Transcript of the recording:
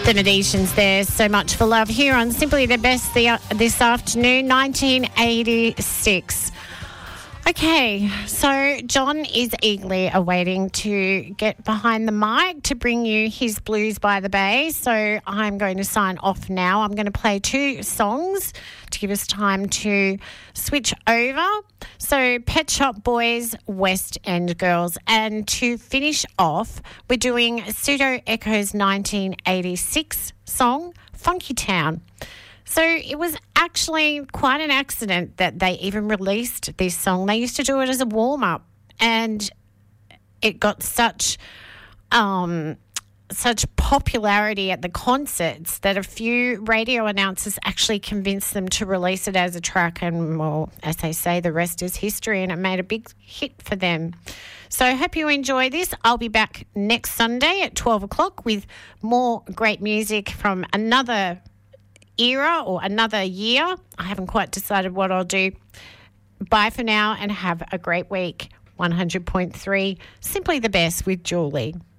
The Medicians there, So Much for Love, here on Simply the Best this afternoon, 1986. Okay, so John is eagerly awaiting to get behind the mic to bring you his Blues by the Bay. So I'm going to sign off now. I'm going to play 2 songs to give us time to switch over. So Pet Shop Boys, West End Girls. And to finish off, we're doing Pseudo Echo's 1986 song, Funky Town. So it was actually quite an accident that they even released this song. They used to do it as a warm-up, and it got such popularity at the concerts that a few radio announcers actually convinced them to release it as a track, and, well, as they say, the rest is history, and it made a big hit for them. So I hope you enjoy this. I'll be back next Sunday at 12 o'clock with more great music from another era or another year. I haven't quite decided what I'll do. Bye for now and have a great week. 100.3, Simply the Best with Julie.